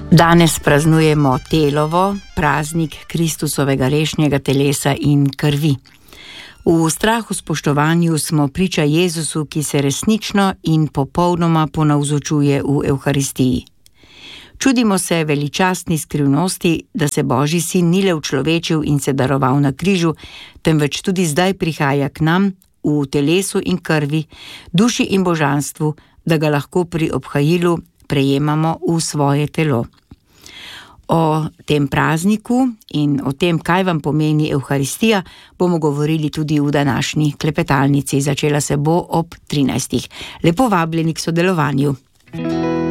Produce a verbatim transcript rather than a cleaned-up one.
Danes praznujemo Telovo, praznik Kristusovega rešnjega telesa in krvi. V strahu spoštovanju smo priča Jezusu, ki se resnično in popolnoma ponavzočuje v Evharistiji. Čudimo se veličastni skrivnosti, da se Božji sin ni le učlovečil in se daroval na križu, temveč tudi zdaj prihaja k nam v telesu in krvi, duši in božanstvu, da ga lahko pri obhajilu prejemamo v svoje telo. O tem prazniku in o tem, kaj vam pomeni Evharistija, bomo govorili tudi v današnji klepetalnici. Začela se bo ob trinajstih. Lepo vabljeni k sodelovanju.